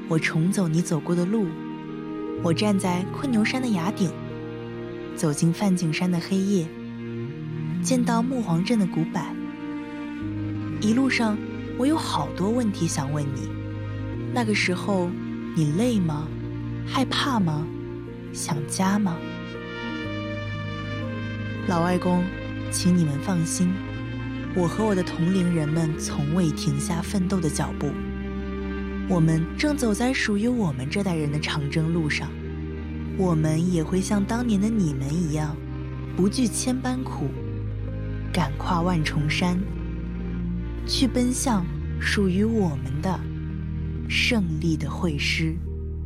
我重走你走过的路，我站在困牛山的崖顶，走进梵净山的黑夜，见到木黄镇的古柏。一路上我有好多问题想问你，那个时候你累吗？害怕吗？想家吗？老外公，请你们放心，我和我的同龄人们从未停下奋斗的脚步，我们正走在属于我们这代人的长征路上，我们也会像当年的你们一样，不惧千般苦，敢跨万重山，去奔向属于我们的胜利的会师。